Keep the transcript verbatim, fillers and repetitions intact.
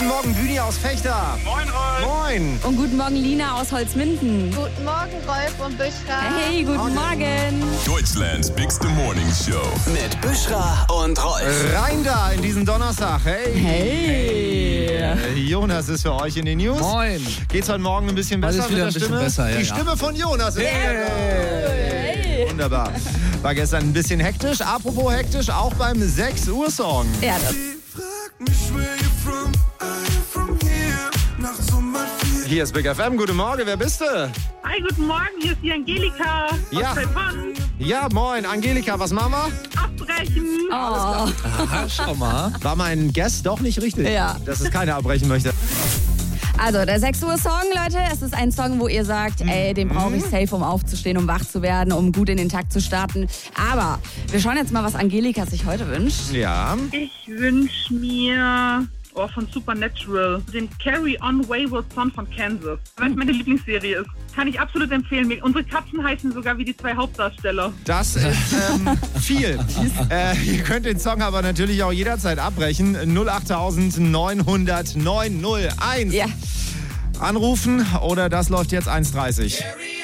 Guten Morgen, Bühni aus Fechter. Moin, Rolf. Moin. Und guten Morgen, Lina aus Holzminden. Guten Morgen, Rolf und Büschra. Hey, guten Morgen. Deutschlands Bigste Morning Show. Mit Büschra und Rolf. Rein da in diesen Donnerstag. Hey. Hey. Äh, Jonas ist für euch in den News. Moin. Geht's heute Morgen ein bisschen besser Heute ist wieder mit der ein bisschen Stimme? besser, ja, Die ja. Stimme von Jonas. ist Hey. Wunderbar. War gestern ein bisschen hektisch. Apropos hektisch, auch beim sechs Uhr Song. Ja, das Hier ist Big F M. Guten Morgen, wer bist du? Hi, guten Morgen, hier ist die Angelika Ja. aus Taiwan. Ja, moin. Angelika, was machen wir? Abbrechen. oh. Aha, schau mal. War mein Guest doch nicht richtig? Ja. Dass es keiner abbrechen möchte. Also, der sechs Uhr Song, Leute, es ist ein Song, wo ihr sagt, ey, den brauche ich safe, um aufzustehen, um wach zu werden, um gut in den Tag zu starten. Aber wir schauen jetzt mal, was Angelika sich heute wünscht. Ja. Ich wünsche mir oh, von Supernatural den Carry On Wayward Son von Kansas, weil es meine Lieblingsserie ist. Kann ich absolut empfehlen. Unsere Katzen heißen sogar wie die zwei Hauptdarsteller. Das ist ähm, viel. äh, ihr könnt den Song aber natürlich auch jederzeit abbrechen. null acht neun null null neun null eins. Ja. Anrufen oder das läuft jetzt eins dreißig.